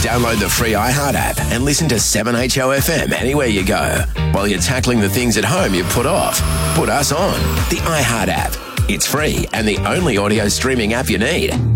Download the free iHeart app and listen to 7HOFM anywhere you go. While you're tackling the things at home you've put off, put us on. The iHeart app. It's free and the only audio streaming app you need.